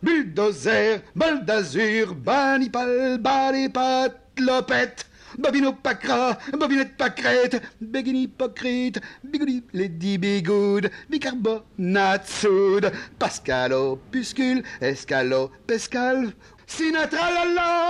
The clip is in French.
bulldozer, bol d'azur, banipal, balipat, lopette, Bobino Pacra, Bobinette Pacrette, Begin hypocrite, Bigoudi, Lady Bigoud, Bicarbonate soude, Pascal opuscule, Escalo, Pescal, Sinatra la la.